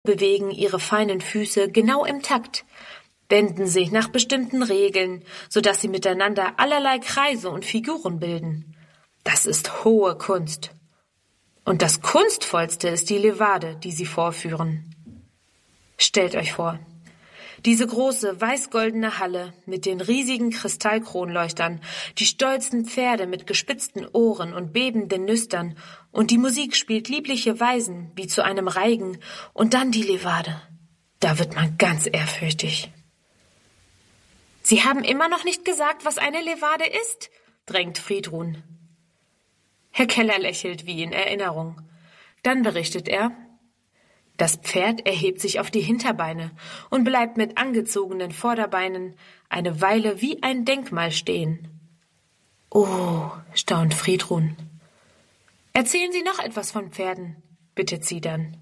bewegen ihre feinen Füße genau im Takt, wenden sich nach bestimmten Regeln, sodass sie miteinander allerlei Kreise und Figuren bilden. Das ist hohe Kunst. Und das Kunstvollste ist die Levade, die sie vorführen. Stellt euch vor, diese große weiß-goldene Halle mit den riesigen Kristallkronleuchtern, die stolzen Pferde mit gespitzten Ohren und bebenden Nüstern, und die Musik spielt liebliche Weisen wie zu einem Reigen, und dann die Levade. Da wird man ganz ehrfürchtig. »Sie haben immer noch nicht gesagt, was eine Levade ist?« drängt Friedrun. Herr Keller lächelt wie in Erinnerung. Dann berichtet er: Das Pferd erhebt sich auf die Hinterbeine und bleibt mit angezogenen Vorderbeinen eine Weile wie ein Denkmal stehen. »Oh«, staunt Friedrun. »Erzählen Sie noch etwas von Pferden«, bittet sie dann.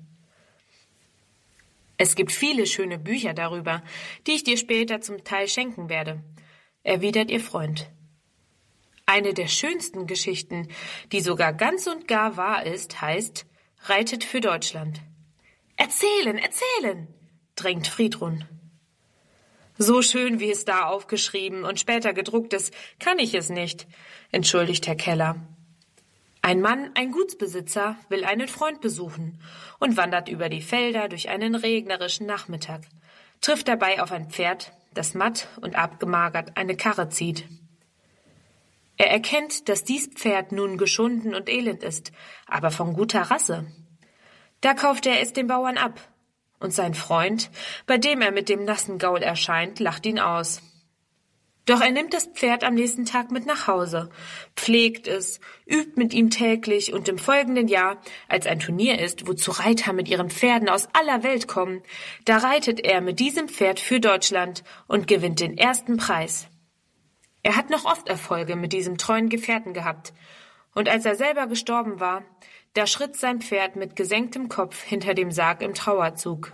»Es gibt viele schöne Bücher darüber, die ich dir später zum Teil schenken werde«, erwidert ihr Freund. Eine der schönsten Geschichten, die sogar ganz und gar wahr ist, heißt »Reitet für Deutschland«. »Erzählen, erzählen«, drängt Friedrun. »So schön, wie es da aufgeschrieben und später gedruckt ist, kann ich es nicht«, entschuldigt Herr Keller. Ein Mann, ein Gutsbesitzer, will einen Freund besuchen und wandert über die Felder durch einen regnerischen Nachmittag, trifft dabei auf ein Pferd, das matt und abgemagert eine Karre zieht. Er erkennt, dass dies Pferd nun geschunden und elend ist, aber von guter Rasse. Da kauft er es dem Bauern ab, und sein Freund, bei dem er mit dem nassen Gaul erscheint, lacht ihn aus. Doch er nimmt das Pferd am nächsten Tag mit nach Hause, pflegt es, übt mit ihm täglich, und im folgenden Jahr, als ein Turnier ist, wozu Reiter mit ihren Pferden aus aller Welt kommen, da reitet er mit diesem Pferd für Deutschland und gewinnt den ersten Preis. Er hat noch oft Erfolge mit diesem treuen Gefährten gehabt, und als er selber gestorben war, da schritt sein Pferd mit gesenktem Kopf hinter dem Sarg im Trauerzug.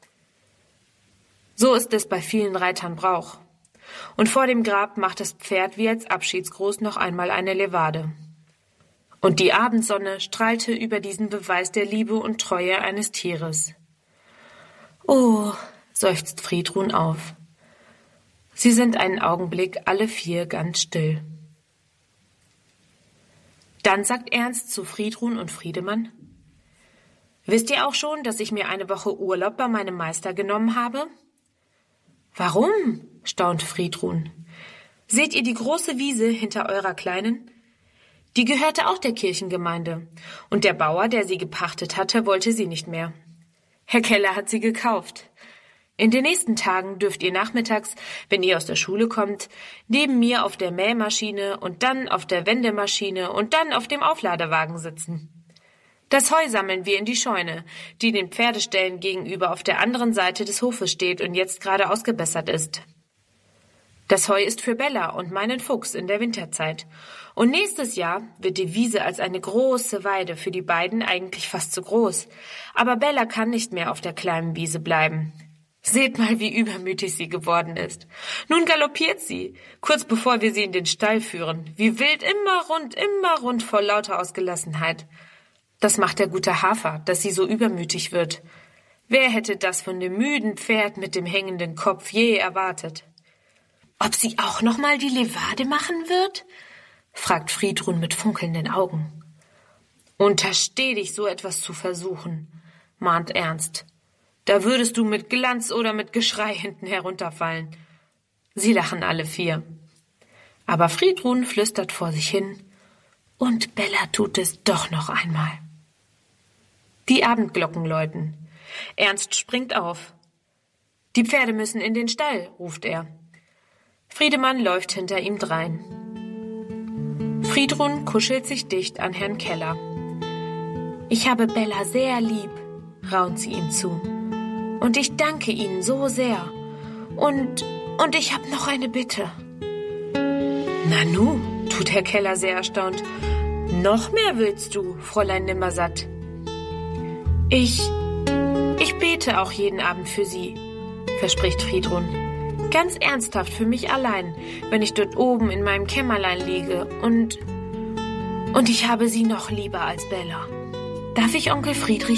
So ist es bei vielen Reitern Brauch. Und vor dem Grab macht das Pferd wie als Abschiedsgruß noch einmal eine Levade. Und die Abendsonne strahlte über diesen Beweis der Liebe und Treue eines Tieres. »Oh«, seufzt Friedrun auf. Sie sind einen Augenblick alle vier ganz still. Dann sagt Ernst zu Friedrun und Friedemann: »Wisst ihr auch schon, dass ich mir eine Woche Urlaub bei meinem Meister genommen habe?« »Warum?«, staunt Friedrun. »Seht ihr die große Wiese hinter eurer Kleinen? Die gehörte auch der Kirchengemeinde, und der Bauer, der sie gepachtet hatte, wollte sie nicht mehr. Herr Keller hat sie gekauft. In den nächsten Tagen dürft ihr nachmittags, wenn ihr aus der Schule kommt, neben mir auf der Mähmaschine und dann auf der Wendemaschine und dann auf dem Aufladewagen sitzen. Das Heu sammeln wir in die Scheune, die den Pferdeställen gegenüber auf der anderen Seite des Hofes steht und jetzt gerade ausgebessert ist. Das Heu ist für Bella und meinen Fuchs in der Winterzeit. Und nächstes Jahr wird die Wiese als eine große Weide für die beiden eigentlich fast zu groß. Aber Bella kann nicht mehr auf der kleinen Wiese bleiben. Seht mal, wie übermütig sie geworden ist. Nun galoppiert sie, kurz bevor wir sie in den Stall führen. Wie wild, immer rund vor lauter Ausgelassenheit. Das macht der gute Hafer, dass sie so übermütig wird. Wer hätte das von dem müden Pferd mit dem hängenden Kopf je erwartet? »Ob sie auch noch mal die Levade machen wird?« fragt Friedrun mit funkelnden Augen. »Untersteh dich, so etwas zu versuchen«, mahnt Ernst. »Da würdest du mit Glanz oder mit Geschrei hinten herunterfallen.« Sie lachen alle vier. Aber Friedrun flüstert vor sich hin: »Und Bella tut es doch noch einmal.« Die Abendglocken läuten. Ernst springt auf. »Die Pferde müssen in den Stall«, ruft er. Friedemann läuft hinter ihm drein. Friedrun kuschelt sich dicht an Herrn Keller. »Ich habe Bella sehr lieb«, raunt sie ihm zu. »Und ich danke Ihnen so sehr. Und ich habe noch eine Bitte.« »Nanu«, tut Herr Keller sehr erstaunt. »Noch mehr willst du, Fräulein Nimmersatt?« Ich bete auch jeden Abend für Sie«, verspricht Friedrun. »Ganz ernsthaft für mich allein, wenn ich dort oben in meinem Kämmerlein liege. Und ich habe Sie noch lieber als Bella. Darf ich Onkel Friedrich